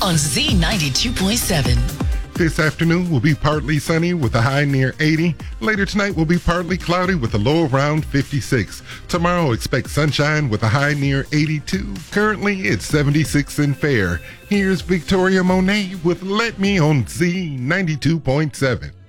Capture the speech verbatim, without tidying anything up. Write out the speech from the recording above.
on Z ninety-two point seven. This afternoon will be partly sunny with a high near eighty. Later tonight will be partly cloudy with a low around fifty-six. Tomorrow expect sunshine with a high near eighty-two. Currently it's seventy-six in Fair. Here's Victoria Monet with Let Me on Z ninety-two point seven.